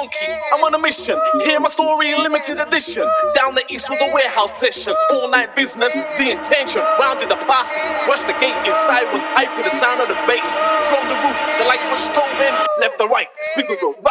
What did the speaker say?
monkey, I'm on a mission. Hear my story in limited edition. Down the east was a warehouse session. All night business, the intention. Rounded the posse, rushed the gate. Inside was hype with the sound of the bass. From the roof, the lights were strobing. Left to right, speakers were rock.